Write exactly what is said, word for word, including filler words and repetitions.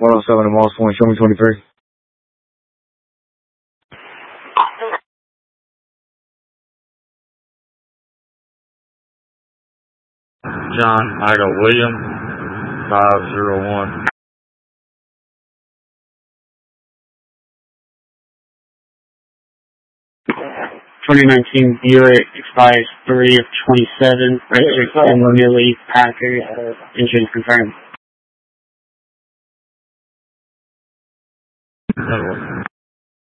one oh seven to Moss Point, show me twenty-three. John Michael William, five zero one. twenty nineteen Buick expires three of twenty-seven, registered to Millie Packard, insurance confirmed.